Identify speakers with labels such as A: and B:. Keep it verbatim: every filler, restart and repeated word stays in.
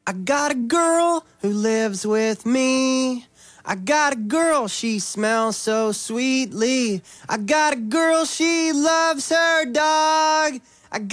A: I got a girl who lives with me. I got a girl, she smells so sweetly. I got a girl, she loves her dog.